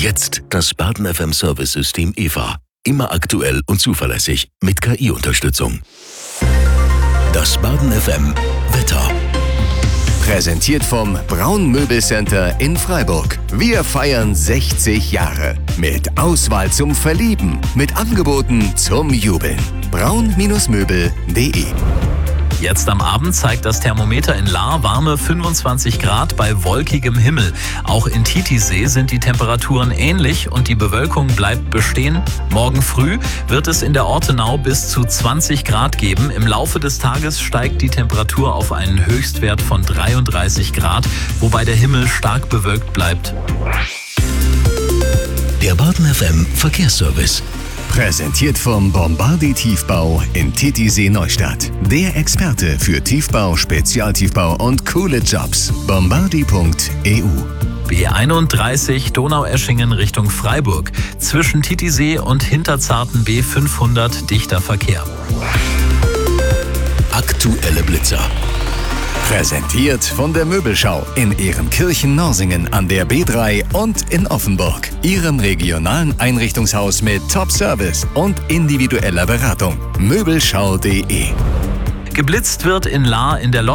jetzt das Baden FM Service System EVA. Immer aktuell und zuverlässig mit KI-Unterstützung. Das Baden FM Wetter. Präsentiert vom Braun Möbelcenter in Freiburg. Wir feiern 60 Jahre. Mit Auswahl zum Verlieben. Mit Angeboten zum Jubeln. braun-möbel.de. Jetzt am Abend zeigt das Thermometer in Lahr warme 25 Grad bei wolkigem Himmel. Auch in Titisee sind die Temperaturen ähnlich und die Bewölkung bleibt bestehen. Morgen früh wird es in der Ortenau bis zu 20 Grad geben. Im Laufe des Tages steigt die Temperatur auf einen Höchstwert von 33 Grad, wobei der Himmel stark bewölkt bleibt. Der Baden FM Verkehrsservice. Präsentiert vom Bombardi Tiefbau in Titisee Neustadt. Der Experte für Tiefbau, Spezialtiefbau und coole Jobs. Bombardi.eu. B31 Donaueschingen Richtung Freiburg. Zwischen Titisee und Hinterzarten B500 dichter Verkehr. Aktuelle Blitzer. Präsentiert von der Möbelschau in Ehrenkirchen-Norsingen an der B3 und in Offenburg. Ihrem regionalen Einrichtungshaus mit Top-Service und individueller Beratung. Möbelschau.de. Geblitzt wird in Lahr in der